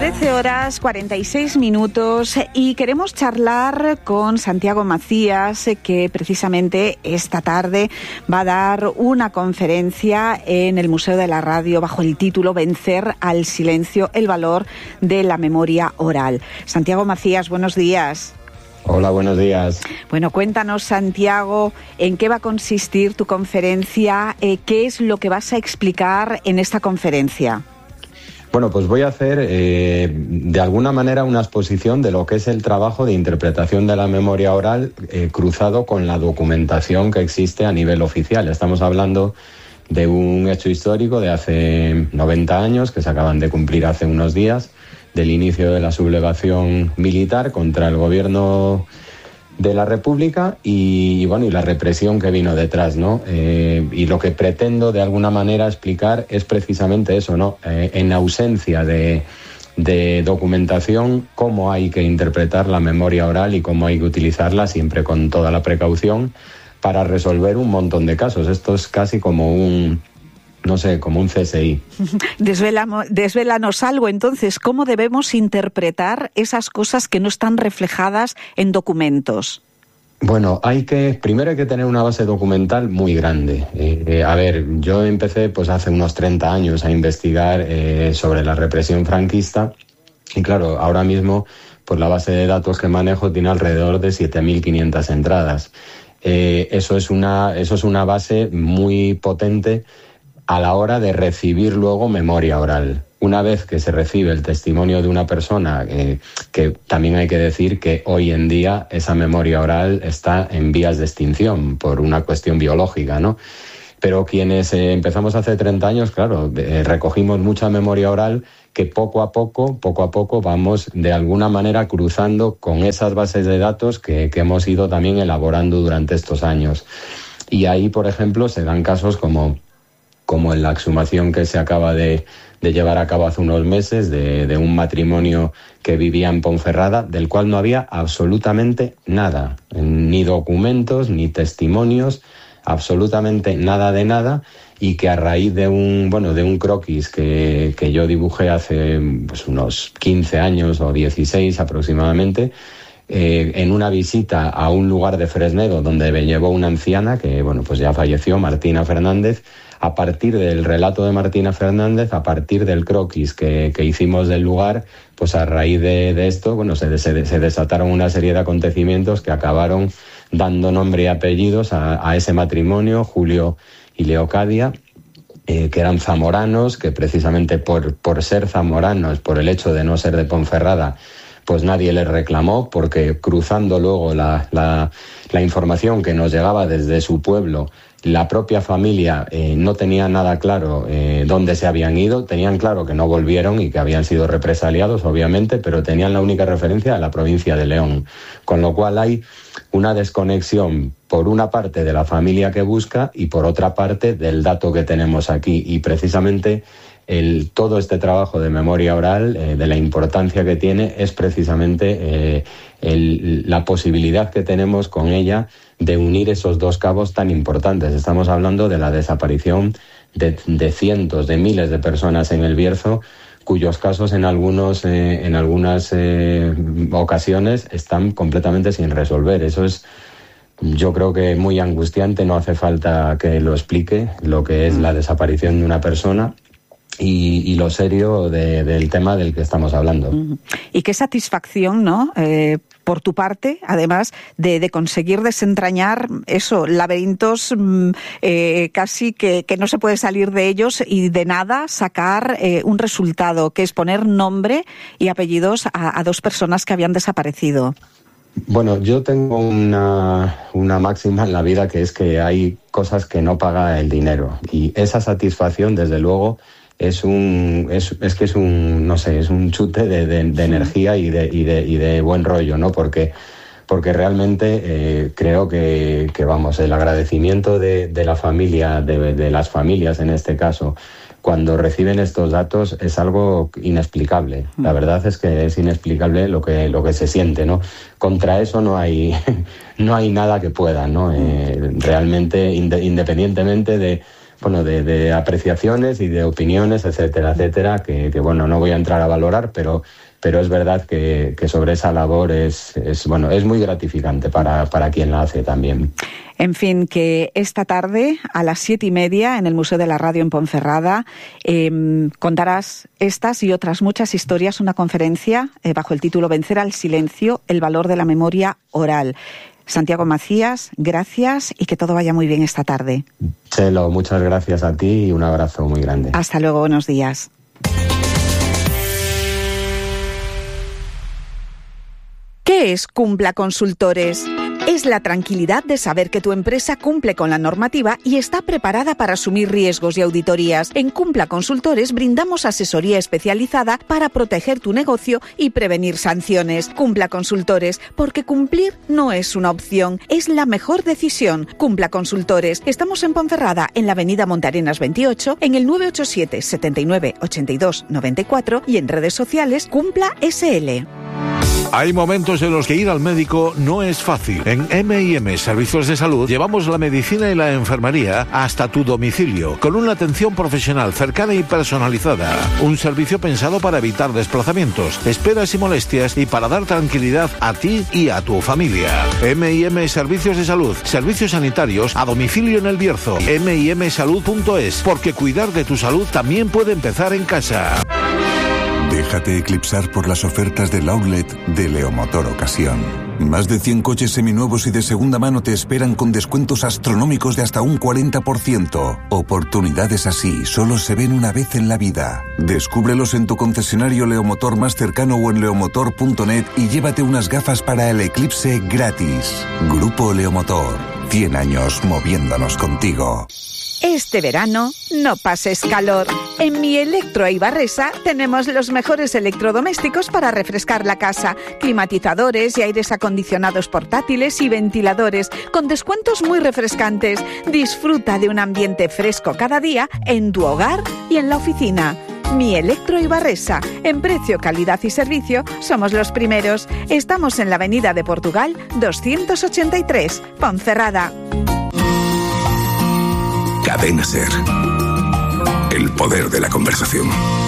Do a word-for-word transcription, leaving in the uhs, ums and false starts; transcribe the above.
trece horas cuarenta y seis minutos y queremos charlar con Santiago Macías, que precisamente esta tarde va a dar una conferencia en el Museo de la Radio bajo el título Vencer al silencio, el valor de la memoria oral. Santiago Macías, buenos días. Hola, buenos días. Bueno, cuéntanos, Santiago, en qué va a consistir tu conferencia, eh, qué es lo que vas a explicar en esta conferencia. Bueno, pues voy a hacer eh, de alguna manera una exposición de lo que es el trabajo de interpretación de la memoria oral eh, cruzado con la documentación que existe a nivel oficial. Estamos hablando de un hecho histórico de hace noventa años, que se acaban de cumplir hace unos días, del inicio de la sublevación militar contra el gobierno de la República y, y bueno y la represión que vino detrás, ¿no? Eh, y lo que pretendo de alguna manera explicar es precisamente eso, ¿no? Eh, en ausencia de, de documentación, cómo hay que interpretar la memoria oral y cómo hay que utilizarla siempre con toda la precaución para resolver un montón de casos. Esto es casi como un no sé, como un C S I. Desvelamos, desvélanos algo, entonces, ¿cómo debemos interpretar esas cosas que no están reflejadas en documentos? Bueno, hay que, primero hay que tener una base documental muy grande. Eh, eh, a ver, yo empecé pues hace unos treinta años a investigar eh, sobre la represión franquista y claro, ahora mismo pues la base de datos que manejo tiene alrededor de siete mil quinientas entradas. Eh, eso es una, eso es una base muy potente a la hora de recibir luego memoria oral. Una vez que se recibe el testimonio de una persona, eh, que también hay que decir que hoy en día esa memoria oral está en vías de extinción por una cuestión biológica, ¿no? Pero quienes eh, empezamos hace treinta años, claro, eh, recogimos mucha memoria oral que poco a poco, poco a poco vamos de alguna manera cruzando con esas bases de datos que, que hemos ido también elaborando durante estos años. Y ahí, por ejemplo, se dan casos como... como en la exhumación que se acaba de, de llevar a cabo hace unos meses de, de un matrimonio que vivía en Ponferrada, del cual no había absolutamente nada, ni documentos, ni testimonios, absolutamente nada de nada, y que a raíz de un bueno de un croquis que, que yo dibujé hace pues, unos quince años o dieciséis aproximadamente, Eh, en una visita a un lugar de Fresnedo donde me llevó una anciana que bueno pues ya falleció, Martina Fernández. A partir del relato de Martina Fernández, a partir del croquis que, que hicimos del lugar, pues a raíz de, de esto, bueno, se, se, se desataron una serie de acontecimientos que acabaron dando nombre y apellidos a, a ese matrimonio, Julio y Leocadia, eh, que eran zamoranos, que precisamente por, por ser zamoranos, por el hecho de no ser de Ponferrada, pues nadie les reclamó, porque cruzando luego la, la, la información que nos llegaba desde su pueblo, la propia familia eh, no tenía nada claro eh, dónde se habían ido. Tenían claro que no volvieron y que habían sido represaliados, obviamente, pero tenían la única referencia a la provincia de León. Con lo cual hay una desconexión, por una parte, de la familia que busca y por otra parte del dato que tenemos aquí. Y precisamente el, todo este trabajo de memoria oral, eh, de la importancia que tiene, es precisamente eh, el, la posibilidad que tenemos con ella de unir esos dos cabos tan importantes. Estamos hablando de la desaparición de, de cientos, de miles de personas en el Bierzo, cuyos casos en algunos eh, en algunas eh, ocasiones están completamente sin resolver. Eso es, yo creo que muy angustiante. No hace falta que lo explique lo que es la desaparición de una persona y, y lo serio de, del tema del que estamos hablando. Y qué satisfacción, ¿no? Eh, por tu parte, además de, de conseguir desentrañar eso, laberintos eh, casi que, que no se puede salir de ellos y de nada sacar eh, un resultado, que es poner nombre y apellidos a, a dos personas que habían desaparecido. Bueno, yo tengo una, una máxima en la vida, que es que hay cosas que no paga el dinero, y esa satisfacción, desde luego, es un es, es que es un no sé es un chute de, de, de energía y de, y de y de buen rollo, ¿no? Porque porque realmente eh, creo que, que vamos el agradecimiento de, de la familia de, de las familias en este caso, cuando reciben estos datos, es algo inexplicable. La verdad es que es inexplicable lo que lo que se siente, ¿no? Contra eso no hay no hay nada que pueda, ¿no? Eh, realmente inde, independientemente de bueno, de, de apreciaciones y de opiniones, etcétera, etcétera, que, que bueno, no voy a entrar a valorar, pero pero es verdad que, que sobre esa labor es, es, bueno, es muy gratificante para, para quien la hace también. En fin, que esta tarde a las siete y media en el Museo de la Radio en Ponferrada eh, contarás estas y otras muchas historias, una conferencia eh, bajo el título Vencer al silencio, el valor de la memoria oral. Santiago Macías, gracias y que todo vaya muy bien esta tarde. Chelo, muchas gracias a ti y un abrazo muy grande. Hasta luego, buenos días. ¿Qué es Cumpla Consultores? Es la tranquilidad de saber que tu empresa cumple con la normativa y está preparada para asumir riesgos y auditorías. En Cumpla Consultores brindamos asesoría especializada para proteger tu negocio y prevenir sanciones. Cumpla Consultores, porque cumplir no es una opción, es la mejor decisión. Cumpla Consultores. Estamos en Ponferrada, en la avenida Montarenas veintiocho, en el nueve ocho siete, setenta y nueve, ochenta y dos, noventa y cuatro y en redes sociales Cumpla S L. Hay momentos en los que ir al médico no es fácil. En eme y eme Servicios de Salud llevamos la medicina y la enfermería hasta tu domicilio, con una atención profesional cercana y personalizada. Un servicio pensado para evitar desplazamientos, esperas y molestias y para dar tranquilidad a ti y a tu familia. eme y eme Servicios de Salud, servicios sanitarios a domicilio en El Bierzo. eme y eme salud punto es, porque cuidar de tu salud también puede empezar en casa. Déjate eclipsar por las ofertas del outlet de Leomotor Ocasión. Más de cien coches seminuevos y de segunda mano te esperan con descuentos astronómicos de hasta un cuarenta por ciento. Oportunidades así solo se ven una vez en la vida. Descúbrelos en tu concesionario Leomotor más cercano o en leomotor punto net y llévate unas gafas para el eclipse gratis. Grupo Leomotor. cien años moviéndonos contigo. Este verano no pases calor. En Mi Electro Ibarresa tenemos los mejores electrodomésticos para refrescar la casa. Climatizadores y aires acondicionados portátiles y ventiladores con descuentos muy refrescantes. Disfruta de un ambiente fresco cada día en tu hogar y en la oficina. Mi Electro Ibarresa. En precio, calidad y servicio somos los primeros. Estamos en la avenida de Portugal doscientos ochenta y tres, Ponferrada. Cadena SER. El poder de la conversación.